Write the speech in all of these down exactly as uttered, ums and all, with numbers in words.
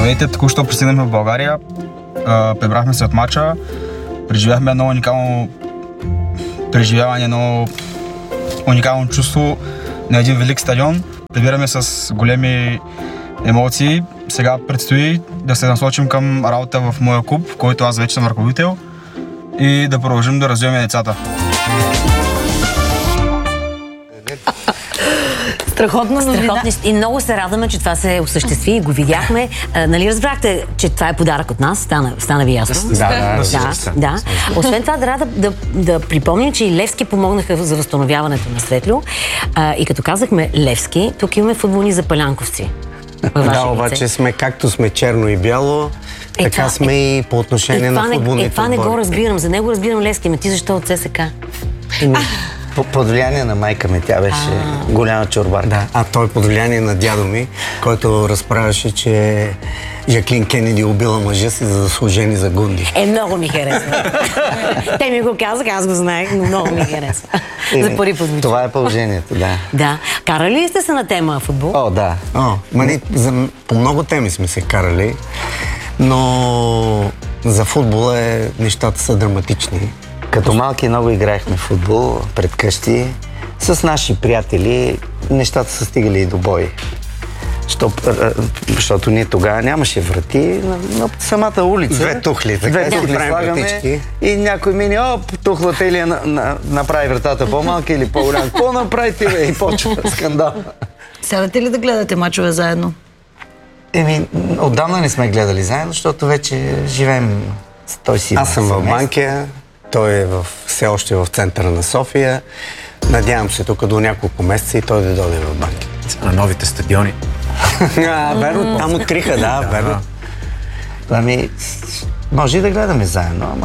Здравейте, току-що пристигнахме в България, прибрахме се от мача, преживяхме едно уникално преживяване, едно уникално чувство на един велик стадион. Прибираме с големи емоции. Сега предстои да се насочим към работа в моя клуб, в който аз вече съм ръководител, и да продължим да развиваме децата. Страхотно новина. И много се радваме, че това се осъществи и го видяхме. А, нали разбрахте, че това е подарък от нас? Стана, стана ви ясно? Да, да, да. да, да. Освен това, трябва да, да, да припомним, че и Левски помогнаха за възстановяването на Светлю. А, и като казахме Левски, тук имаме футболни запалянковци. Да, обаче сме както сме черно и бяло, е, така това, сме е, и по отношение на футболните отбори. Е, това не го разбирам. За него разбирам Левски, ама ти защо от ЦСКА? Под влияние на майка ми, тя беше а... голяма чорбарка. Да, а той под влияние на дядо ми, който разправяше, че Жаклин Кенеди убила мъжа си, за да служени за Гунди. Е, много ми харесва. Те ми го казаха, аз го знаех, но много ми харесва. Е, за първи път. Това е положението, да. Да. Карали ли сте се на тема футбол? О, да. О, мани, за, по много теми сме се карали, но за футбола е, нещата са драматични. Като малки много играехме в футбол пред къщи. С наши приятели нещата са стигали и до бой. Защото ние тогава нямаше врати на, на самата улица. Две тухли, така Две да, тухли слагаме и някой мини, оп, тухлата или на, на, направи вратата по-малка или по-голяма. Какво направите, бе? И почва скандал. Сядате ли да гледате мачове заедно? Еми, отдавна не сме гледали заедно, защото вече живеем с той си. Аз съм в Банкя. Той е в, все още в центъра на София. Надявам се тук до няколко месеца и той да дойде в Банкя. На новите стадиони. А, верно, там откриха, да, верно. Ами, може и да гледаме заедно, ама...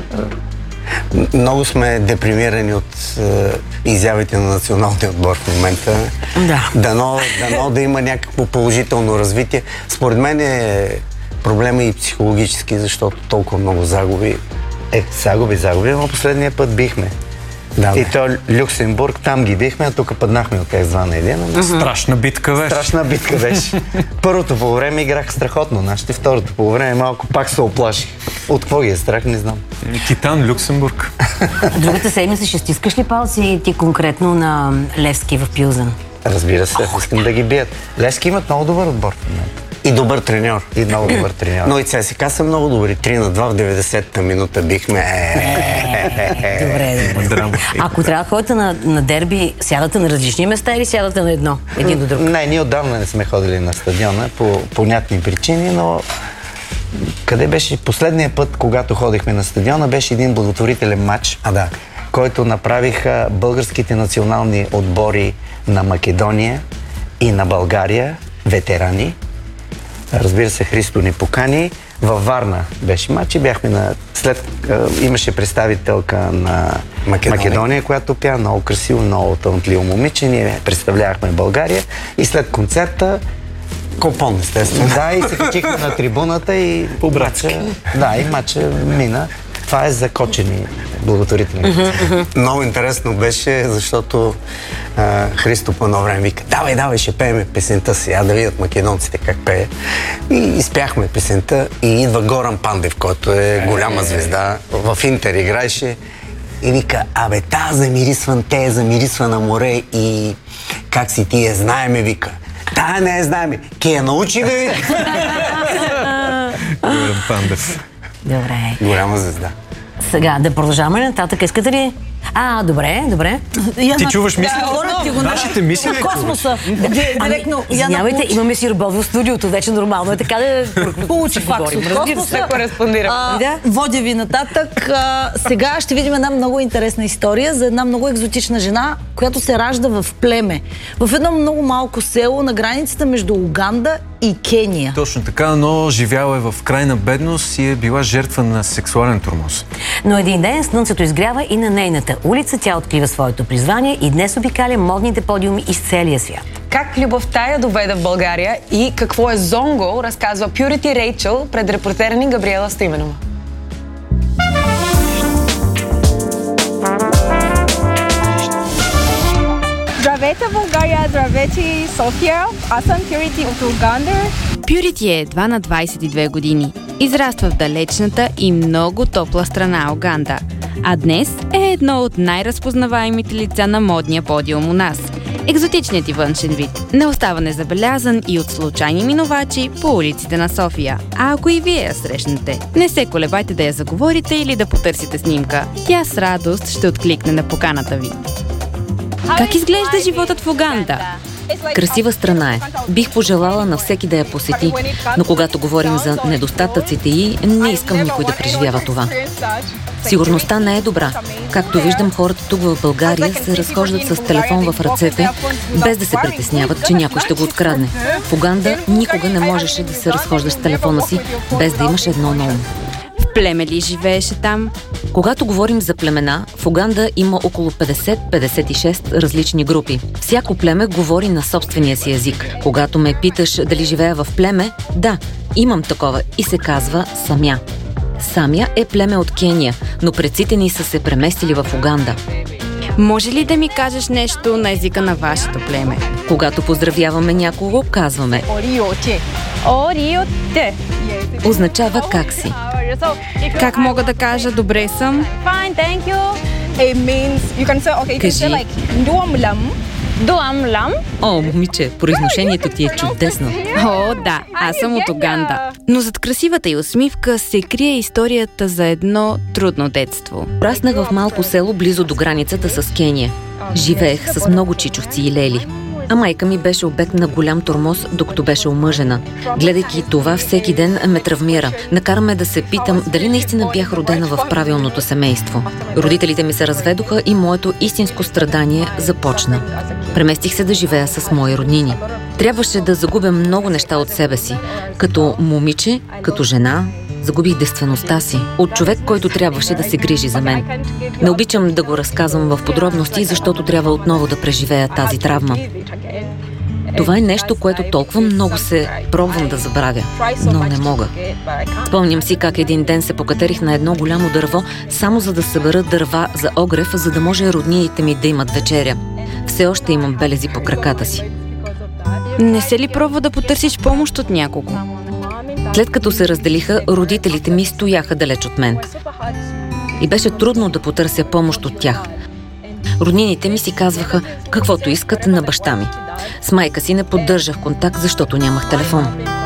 Много сме депримирани от е, изявите на националния отбор в момента. Да. Дано, дано да има някакво положително развитие. Според мен е проблема и психологически, защото толкова много загуби. Е, загуби, загуби, но последния път бихме. Да, и то Люксембург, там ги бихме, а тук паднахме от тези два на един. Mm-hmm. Страшна битка беше. Страшна битка беше. Първото по време играх страхотно, нашите второто по време малко пак се оплаши. От какво ги е страх, не знам. Титан, Люксембург. Другата седмица ще стискаш ли палци ти конкретно на Левски в Пилзен? Разбира се, искам да ги бият. Левски имат много добър отбор в момента. И добър треньор. И много добър треньор. Но и ЦСКА са много добри. три на два в деветдесетата минута бихме. Добре, добре. Ако трябва да ходите на, на дерби, сядате на различни места или сядате на едно? Един до друг? Не, ние отдавна не сме ходили на стадиона по понятни причини, но къде беше последния път, когато ходихме на стадиона, беше един благотворителен матч, а, да. който направиха българските национални отбори на Македония и на България, ветерани. Разбира се, Христо ни покани. Във Варна беше матч и бяхме на... След... Е, имаше представителка на Македония, Македония която пя много красиво, много талантливо момиче. Ние представлявахме България и след концерта... Копон, естествено. Да, и се качихме на трибуната и... По-братски. Да, и матча мина. Това е закочени благотворителни. Mm-hmm. Много интересно беше, защото а, Христо по едно време вика: давай, давай, ще пееме песента си, а да видят македонците как пее. И изпяхме песента и идва Горан Пандев, който е голяма звезда. В Интер играеше и вика: абе, та замирисван те, замирисва на море и как си ти я знаеме, вика. Та не я знаеме, ке я научи, бе, вика. Горан Пандев. Добре. Голяма звезда. Сега, да продължаваме нататък. Искате ли? А, добре, добре. Ти чуваш мисли? Да, Нашите мисли на космоса. Директно. Извинявайте, имаме си робот в студиото, вече нормално е така да... Получи факс от космоса. Кореспондира. Водя ви нататък. А, сега ще видим една много интересна история за една много екзотична жена, която се ражда в племе. В едно много малко село на границата между Уганда и Кения. Точно така, но живяла е в крайна бедност и е била жертва на сексуален тормоз. Но един ден слънцето изгрява и на нейната улица. Тя открива своето призвание и днес обикаля модните подиуми из целия свят. Как любовта я доведе в България и какво е зонго, разказва Purity Рейчел пред репортера ни Габриела Стоименова. Здравейте, България! Здравейте, София! Аз съм Purity от Уганда. Пюрити е едва на двайсет и две години. Израства в далечната и много топла страна Уганда. А днес е едно от най-разпознаваемите лица на модния подиум у нас. Екзотичният и външен вид не остава незабелязан и от случайни минувачи по улиците на София. А ако и вие я срещнете, не се колебайте да я заговорите или да потърсите снимка. Тя с радост ще откликне на поканата ви. Как изглежда животът в Уганда? Красива страна е. Бих пожелала на всеки да я посети, но когато говорим за недостатъците й, не искам никой да преживява това. Сигурността не е добра. Както виждам, хората тук в България се разхождат с телефон в ръцете, без да се притесняват, че някой ще го открадне. В Уганда никога не можеше да се разхождаш с телефона си, без да имаш едно на ум. В племе ли живееше там? Когато говорим за племена, в Уганда има около петдесет до петдесет и шест различни групи. Всяко племе говори на собствения си език. Когато ме питаш дали живея в племе, да, имам такова и се казва Самя. Самя е племе от Кения, но предците ни са се преместили в Уганда. Може ли да ми кажеш нещо на езика на вашето племе? Когато поздравяваме някого, казваме означава как си. Как мога да кажа добре съм? Кажи О, момиче, произношението ти е чудесно. О, да, аз съм от Уганда. Но зад красивата й усмивка се крие историята за едно трудно детство. Раснах в малко село близо до границата с Кения. Живеех с много чичовци и лели. А майка ми беше обект на голям тормоз, докато беше омъжена. Гледайки това, всеки ден ме травмира. Накара ме да се питам дали наистина бях родена в правилното семейство. Родителите ми се разведоха и моето истинско страдание започна. Преместих се да живея с мои роднини. Трябваше да загубя много неща от себе си. Като момиче, като жена, загубих действеността си от човек, който трябваше да се грижи за мен. Не обичам да го разказвам в подробности, защото трябва отново да преживея тази травма. Това е нещо, което толкова много се пробвам да забравя, но не мога. Спомням си как един ден се покатерих на едно голямо дърво, само за да събера дърва за огрев, за да може роднините ми да имат вечеря. Все още имам белези по краката си. Не се ли пробва да потърсиш помощ от някого? След като се разделиха, родителите ми стояха далеч от мен. И беше трудно да потърся помощ от тях. Роднините ми си казваха каквото искат на баща ми. С майка си не поддържах контакт, защото нямах телефон.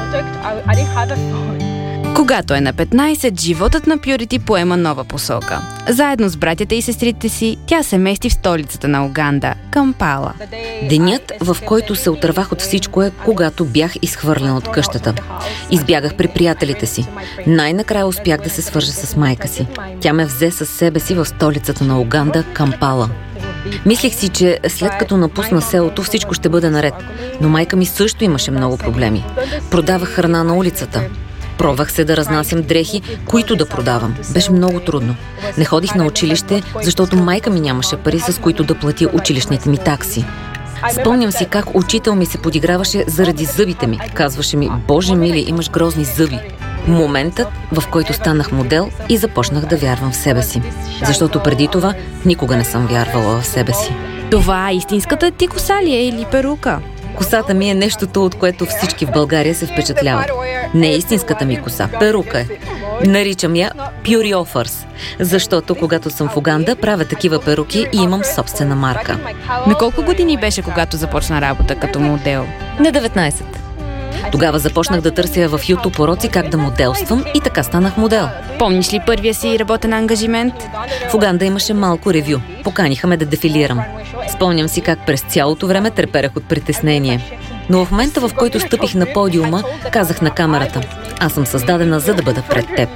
Когато е на петнайсет, животът на Пюрити поема нова посока. Заедно с братята и сестрите си, тя се мести в столицата на Уганда – Кампала. Денят, в който се отървах от всичко, е когато бях изхвърлена от къщата. Избягах при приятелите си. Най-накрая успях да се свържа с майка си. Тя ме взе със себе си в столицата на Уганда – Кампала. Мислих си, че след като напусна селото, всичко ще бъде наред. Но майка ми също имаше много проблеми. Продавах храна на улицата. Пробвах се да разнасям дрехи, които да продавам. Беше много трудно. Не ходих на училище, защото майка ми нямаше пари, с които да плати училищните ми такси. Спомням си как учител ми се подиграваше заради зъбите ми. Казваше ми: "Боже мили, имаш грозни зъби." Моментът, в който станах модел и започнах да вярвам в себе си. Защото преди това никога не съм вярвала в себе си. Това истинската ти коса ли е или перука? Косата ми е нещото, от което всички в България се впечатляват. Не е истинската ми коса, перука е. Наричам я Puri Offers, защото когато съм в Уганда, правя такива перуки и имам собствена марка. На колко години беше, когато започна работа като модел? На деветнайсет. Тогава започнах да търся в YouTube уроци как да моделствам и така станах модел. Помниш ли първия си работен ангажимент? В Уганда имаше малко ревю. Поканиха ме да дефилирам. Спомням си как през цялото време треперах от притеснение. Но в момента, в който стъпих на подиума, казах на камерата: "Аз съм създадена, за да бъда пред теб."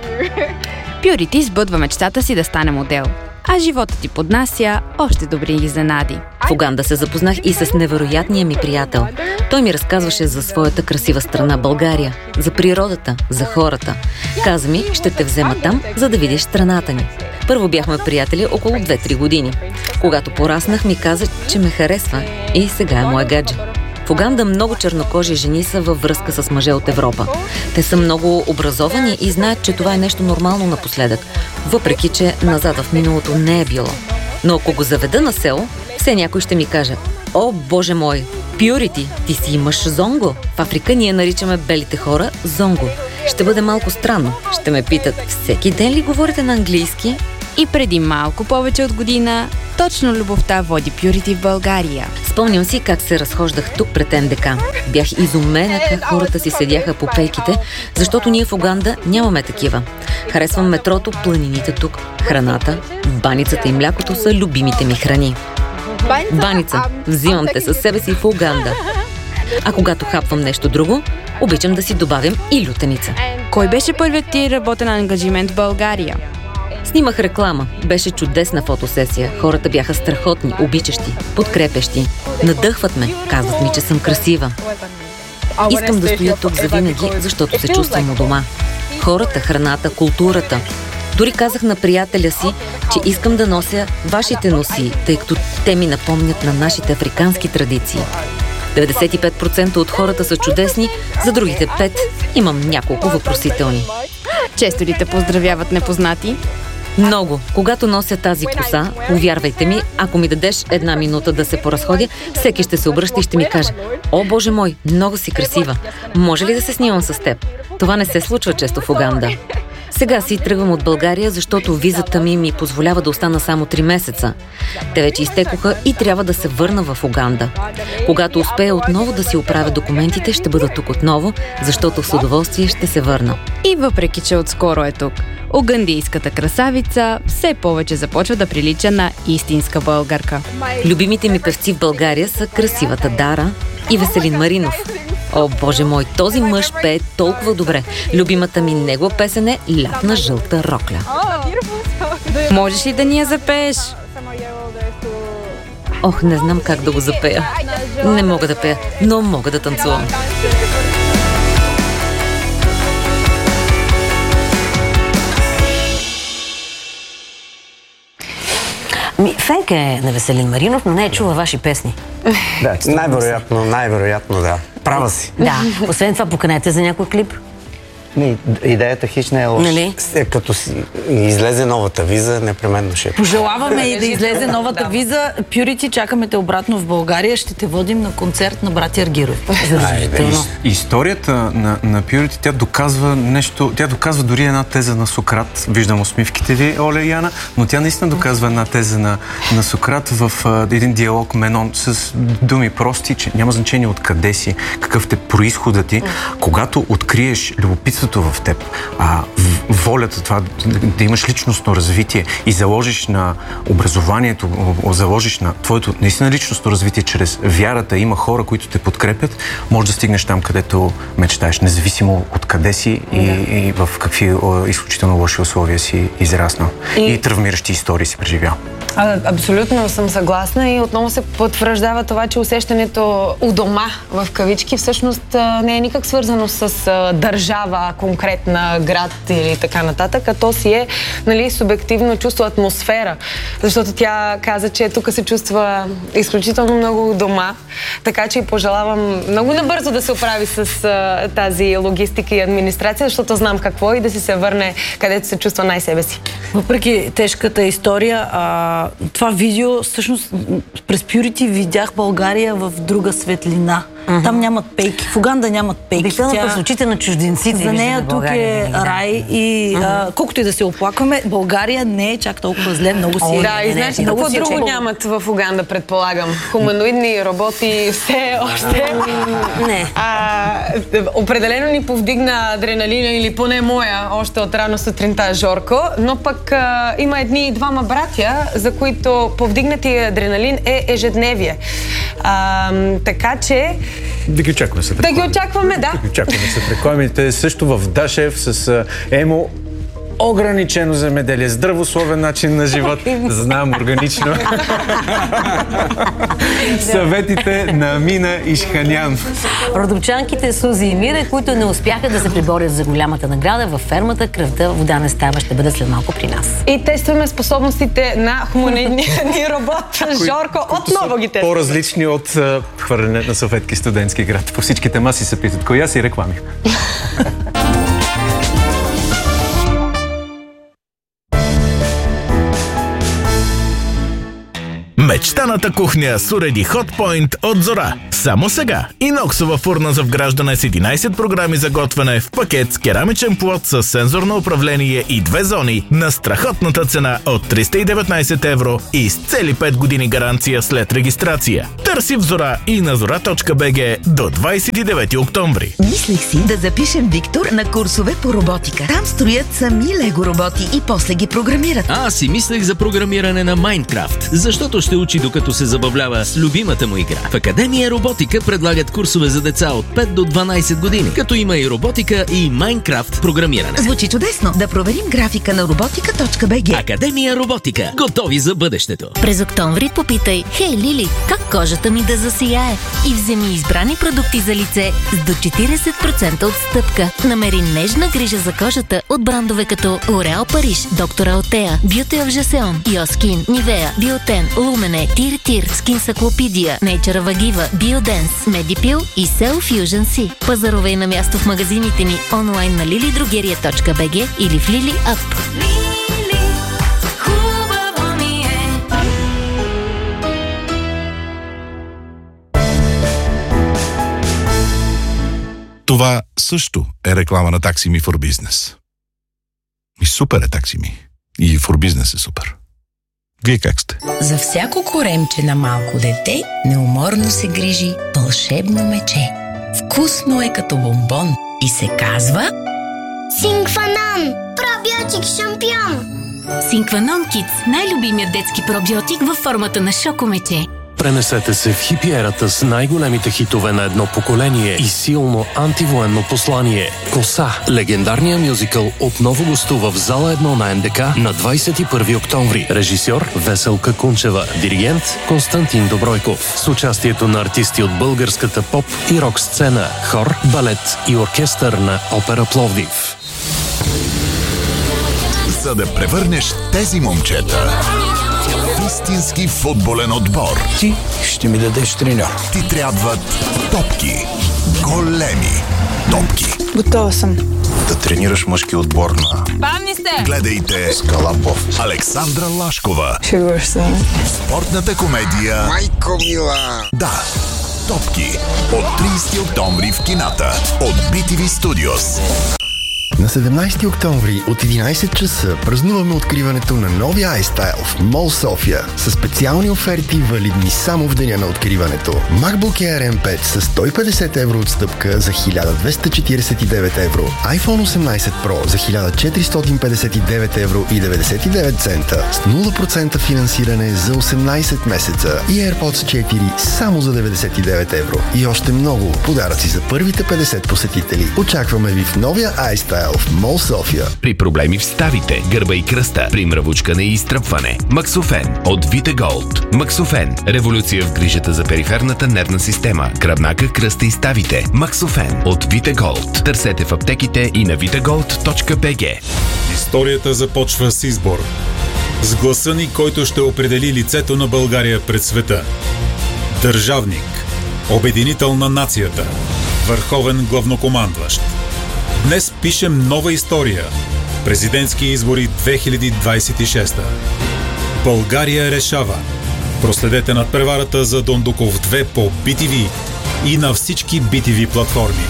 Пюрити сбъдва мечтата си да стане модел, а животът ти поднася още добри изненади. В Уганда се запознах и с невероятния ми приятел. Той ми разказваше за своята красива страна България, за природата, за хората. Каза ми: "Ще те взема там, за да видиш страната ни." Първо бяхме приятели около две-три години. Когато пораснах, ми каза, че ме харесва и сега е моя гадже. В Уганда много чернокожи жени са във връзка с мъже от Европа. Те са много образовани и знаят, че това е нещо нормално напоследък, въпреки че назад в миналото не е било. Но ако го заведа на село, все някой ще ми каже: "О, Боже мой, Purity, ти си имаш зонго. В Африка ние наричаме белите хора зонго. Ще бъде малко странно. Ще ме питат, всеки ден ли говорите на английски? И преди малко повече от година, точно любовта води Purity в България. Спомням си как се разхождах тук пред Н Д К. Бях изумена как хората си седяха по пейките, защото ние в Уганда нямаме такива. Харесвам метрото, планините тук, храната, баницата и млякото са любимите ми храни. Баница, взимам те със себе си в Уганда. А когато хапвам нещо друго, обичам да си добавям и лютеница. Кой беше първият ти работен ангажимент в България? Снимах реклама. Беше чудесна фотосесия. Хората бяха страхотни, обичащи, подкрепящи. Надъхват ме. Казват ми, че съм красива. Искам да стоя тук завинаги, защото се чувствам у дома. Хората, храната, културата. Дори казах на приятеля си, че искам да нося вашите носи, тъй като те ми напомнят на нашите африкански традиции. деветдесет и пет процента от хората са чудесни, за другите пет имам няколко въпросителни. Често ли те поздравяват непознати? Много. Когато нося тази коса, повярвайте ми, ако ми дадеш една минута да се поразходя, всеки ще се обръща и ще ми каже: "О, Боже мой, много си красива. Може ли да се снимам с теб?" Това не се случва често в Уганда. Сега си тръгвам от България, защото визата ми ми позволява да остана само три месеца. Те вече изтекоха и трябва да се върна в Уганда. Когато успея отново да си оправя документите, ще бъда тук отново, защото с удоволствие ще се върна. И въпреки, че отскоро е тук, угандийската красавица все повече започва да прилича на истинска българка. Любимите ми певци в България са красивата Дара и Веселин Маринов. О, Боже мой, този мъж пее толкова добре. Любимата ми негова песен е "Лятна жълта рокля". Можеш ли да ни я запееш? Ох, не знам как да го запея. Не мога да пея, но мога да танцувам. Ми, фенка е на Веселин Маринов, но не е чула ваши песни. Да, най-вероятно, най-вероятно, да. Права си. Да. Освен това, поканете за някой клип. Не, идеята хич не е лоша. Нали? Като си излезе новата виза, непременно ще... Пожелаваме и да излезе новата виза. Purity, чакаме те обратно в България. Ще те водим на концерт на братя Аргирови. Историята на, на Purity, тя доказва нещо, тя доказва дори една теза на Сократ. Виждам усмивките ви, Оля и Яна, но тя наистина доказва една теза на, на Сократ в uh, един диалог Менон с думи прости, че няма значение откъде си, какъв те произхода ти. Когато откриеш любопитството в теб, а, волята, това да имаш личностно развитие и заложиш на образованието, заложиш на твоето наистина личностно развитие чрез вярата, има хора, които те подкрепят, може да стигнеш там, където мечтаеш, независимо от къде си и, и в какви о, изключително лоши условия си израснал. И, и травмиращи истории си преживял. А, абсолютно съм съгласна и отново се потвърждава това, че усещането у дома, в кавички, всъщност не е никак свързано с а, държава, конкретна град или така нататък, а то си е, нали, субективно чувство, атмосфера. Защото тя каза, че тук се чувства изключително много у дома, така че пожелавам много набързо да се оправи с а, тази логистика и администрация, защото знам какво и да си се върне където се чувства най-себе си. Въпреки тежката история, а, това видео, всъщност през Purity видях България в друга светлина. Uh-huh. Там нямат пейки. В Уганда нямат пейки. Обикновено през очите на чужденците. За нея тук е рай и uh-huh. а, колкото и да се оплакваме, България не е чак толкова зле, много си oh, е. Да, и знаеш какво друго че... нямат в Уганда, предполагам? Хуманоидни роботи, все още. Не. А, определено ни повдигна адреналина, или поне моя, още от рано сутринта, Жорко, но пък а, има едни и двама братя, за които повдигнатия адреналин е ежедневие. А, така че Да ги очакваме след реклами. Да ги очакваме, да. Да ги очакваме след рекламите. Също в Дашев с Емо ограничено земеделие, здравословен начин на живот, знам органично. Съветите на Амина Ишханян. Родопчанките Сузи и Мира, които не успяха да се приборят за голямата награда във фермата "Кръвта вода не става", ще бъде след малко при нас. И тестваме способностите на хуманоидния ни робот Жорко. Отново ги тестваме. По-различни от хвърляне на салфетки студентски град. По всичките маси се питат коя си реклами. Мечтаната кухня с уреди Hotpoint от Зора. Само сега. Иноксова фурна за вграждане с единайсет програми за готвене в пакет с керамичен плот с сензорно управление и две зони на страхотната цена от триста и деветнайсет евро и с цели пет години гаранция след регистрация. Търси в Зора и на зора точка би джи до двайсет и девети октомври. Мислех си да запишем Виктор на курсове по роботика. Там строят сами лего роботи и после ги програмират. Аз си мислех за програмиране на Майнкрафт, защото ще учи докато се забавлява с любимата му игра. В Академия Роботика предлагат курсове за деца от пет до дванайсет години, като има и роботика и Майнкрафт програмиране. Звучи чудесно. Да проверим графика на роботика точка би джи. Академия Роботика. Готови за бъдещето. През октомври попитай: хей, Лили, как кожата ми да засияе? И вземи избрани продукти за лице с до четирийсет процента отстъпка. Намери нежна грижа за кожата от брандове като Ореал Париж, Доктор Алтея, Beauty of Jason, Йоскин, Нивея, Биотен, Лумене, Тир Тир, Скинсаклопидия, Nature Vagiva, Biodance, Medipil и Cell Fusion C. Пазарувай на място в магазините ни онлайн на лили другерия точка би джи или в Лили Ап. Това също е реклама на Taxi Me for Business. И супер е Taxi Me. И for Business е супер. Вие как сте? За всяко коремче на малко дете неуморно се грижи вълшебно мече. Вкусно е като бомбон и се казва Синкванон! Пробиотик шампион! Синкванон Kids, най-любимият детски пробиотик във формата на шокомече. Пренесете се в хипиерата с най-големите хитове на едно поколение и силно антивоенно послание. Коса, легендарният мюзикъл, отново гостува в зала едно на ен де ка на двайсет и първи октомври. Режисьор Веселка Кунчева, диригент Константин Добройков. С участието на артисти от българската поп и рок сцена, хор, балет и оркестър на Опера Пловдив. За да превърнеш тези момчета в истински футболен отбор, ти ще ми дадеш треньор. Ти трябват топки. Големи топки. Готова съм. Да тренираш мъжки отбор на... Бавни сте! Гледайте Скалапов. Александра Лашкова. Шегуваш се. Спортната комедия Майко мила. Да, топки. От трийсети октомври в кината. От би ти ви Studios. На седемнайсети октомври от единайсет часа празнуваме откриването на новия iStyle в Мол София с специални оферти, валидни само в деня на откриването. MacBook Air ем пет с сто и петдесет евро отстъпка за хиляда двеста четирийсет и девет евро, iPhone осемнайсет Pro за хиляда четиристотин петдесет и девет евро и деветдесет и девет цента с нула процента финансиране за осемнайсет месеца и AirPods четири само за деветдесет и девет евро. И още много подаръци за първите петдесет посетители. Очакваме ви в новия iStyle в Мол София. При проблеми в ставите, гърба и кръста, при мравучкане и изтръпване. Максофен от Vitagold. Максофен. Революция в грижата за периферната нервна система, гръбнака, кръста и ставите. Максофен от Vitagold. Търсете в аптеките и на витаголд точка би джи. Историята започва с избор. С гласа ни, който ще определи лицето на България пред света. Държавник. Обединител на нацията. Върховен главнокомандващ. Днес пишем нова история. Президентски избори две хиляди двайсет и шеста. България решава. Проследете надпреварата за Дондуков две по би ти ви и на всички би ти ви платформи.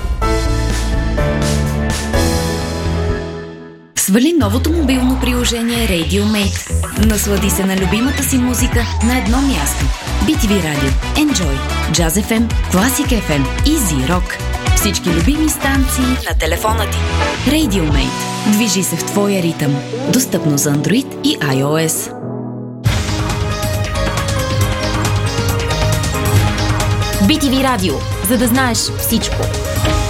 Свали новото мобилно приложение RadioMate. Наслади се на любимата си музика на едно място. би ти ви Radio, Enjoy, Jazz еф ем, Classic еф ем, Easy Rock. Всички любими станции на телефона ти. RadioMate. Движи се в твоя ритъм. Достъпно за Android и iOS. би ти ви Радио, за да знаеш всичко.